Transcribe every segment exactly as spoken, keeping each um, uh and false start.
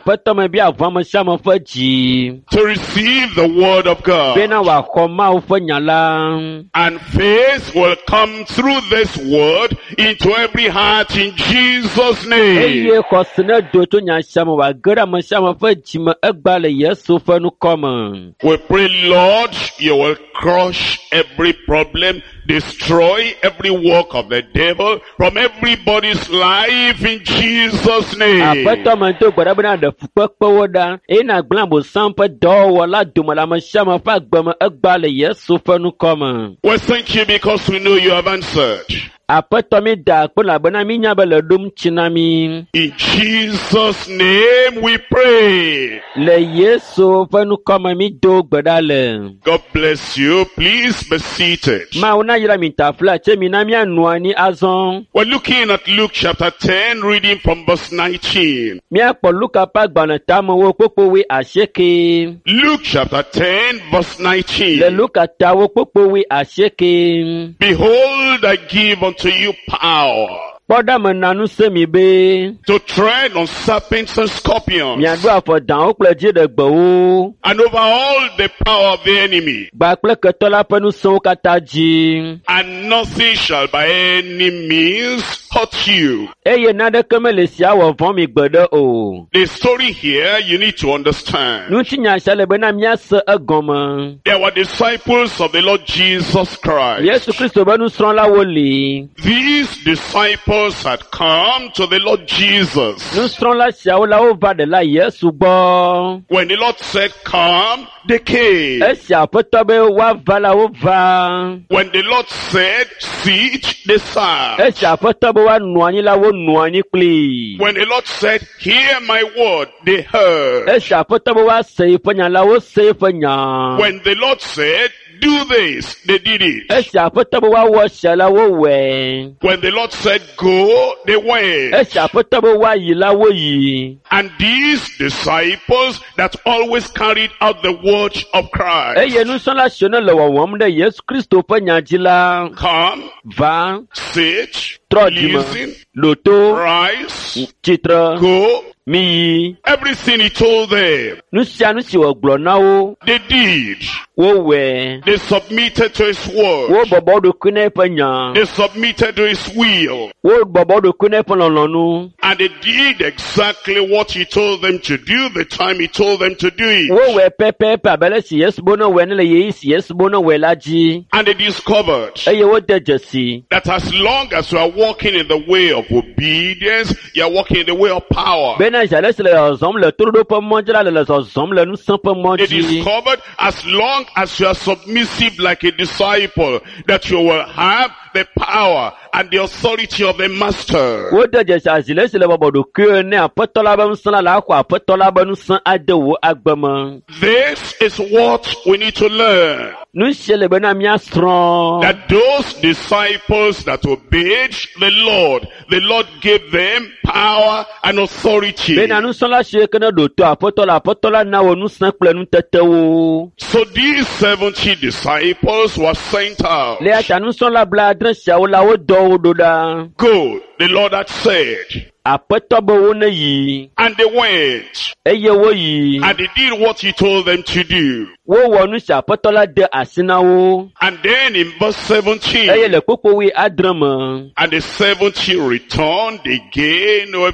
Petome bi avama shama faji. to receive the word of God. Bena wa koma ufanyala. And faith will come through this word into every heart in Jesus' name. Eye kosene doto nya shama wa gara ma shama faji ma egbale Yesu fenu koma. We pray, Lord, you will crush every problem, destroy every work of the devil from everybody's life in Jesus' name. Apetome to gbara bena de fukpekpe woda. Ena glambo sampe do wala dumala ma shama fa gbama egbale Yesu fenu koma. We thank you because we know you have answered. Apetome da kpona bena mi nya bele dum chinami. In Jesus' name we pray. Le Yesu fenu koma mi do gbadale. God bless you. Please be seated. Ma una yira mi tafla che mi na mi anuani azon. We're looking at Luke chapter ten, reading from verse nineteen. Mi apo Luka pa gbana tamo wo popo we asheke. Luke chapter ten, verse Le nineteen. Luka ta wo popo we asheke. Behold, I give unto you power Poda menanu se mi be. to tread on serpents and scorpions, Mi adu afo dan o ple je de gbo wo. and over all the power of the enemy, Ba ple ketola penu son kata ji. and nothing shall by any means hurt you. Eye nade keme le sia wo von mi gbede o. The story here you need to understand. Nu ti nya shale be na mi ase egoma. There were disciples of the Lord Jesus Christ. Yesu Kristo be nu sron la wo le. These disciples had come to the Lord Jesus. Nu sron la sia wo la wo va de la Yesu gbo. When the Lord said come, they came. Esi apeto be wa va la wo va. When the Lord said sit, they sat. Esi apeto be wa nuani la wo nuani kli. When the Lord said hear my word, they heard. Esi apeto be wa se ifanya la wo se ifanya. When the Lord said do this, they did it. Esi apeto be wa wo se la wo we. When the Lord said go, they went. Esi apeto be wa yi la wo yi. And these disciples that always carried out the word of Christ, Eye nu son la shone le wo wom de Yesu Kristo pe nyaji la. come, Va, sit, trodima, listen, loto, rise, chitra, go. mi yi. Everything he told them, Nu sia nu si wo glo na wo. they did. Wo we. They submitted to his Wo word. bobo do kune pe nya. They submitted to his will. Wo bobo do kune pe lolonu. And they did exactly what he told them to do the time he told them to do it. Wo we pepe pe abele si Yesu bono we ne le yi si Yesu bono we la ji. And they discovered Eye wo de jesi. that as long as you are walking in the way of obedience, you are walking in the way of power. Bena jale se le ozom le turudo pe monjela le le ozom le nu san pe They monji. discovered as long as you are submissive like a disciple, that you will have the power and the authority of the master. Wo de jesi azile se le bobo do ke ne apetola ba nu san la kwa apetola ba nu san ade wo agbama. This is what we need to learn. Nu se le bena mi strong. That those disciples that obeyed the Lord, the Lord gave them power and authority. Bena nu san la se ke ne do to apetola apetola na wo nu san ple nu tete wo. So these seventy disciples were sent out. Le ata nu san la bla adre sia wo la wo do wo do da. Go, the Lord had said. Apeto be wo ne yi. And they went. Eye wo yi. And they did what he told them to do. Wo wo nu si apetola de asina wo. And then in verse seventeen, Eye le popo we adrema. and the seventy returned again with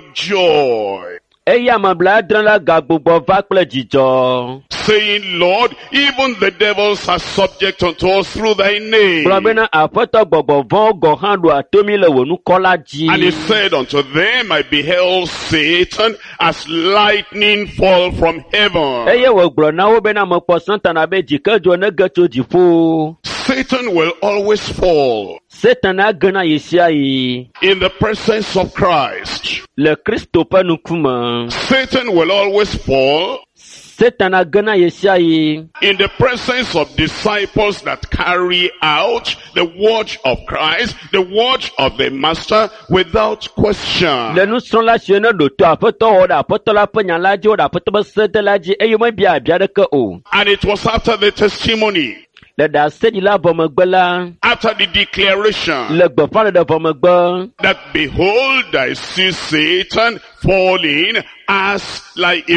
joy, Eye amabla adran la ga gbogbo va ple jijo. saying, Lord, even the devils are subject unto us through thy name. Probena apeto gbogbo von go hando atomi le wo nu kola ji. And he said unto them, I beheld Satan as lightning fall from heaven. Eye wo gbro na wo be na mo po santana be jikejo ne geto jifo. Satan will always fall Satan agana yesia yi. in the presence of Christ. Le Kristo pa nu kuma. Satan will always fall Satan agana yesia yi. in the presence of disciples that carry out the word of Christ, the word of the Master, without question. Le nu son la shene do to apeto wo da apeto la penya la ji wo da apeto ba sete la ji eye mo bia bia de ke o. And it was after the testimony, Le da sedi la bomegbe la. after the declaration, Le gbe fa le de bomegbe. that behold, I see Satan falling as like a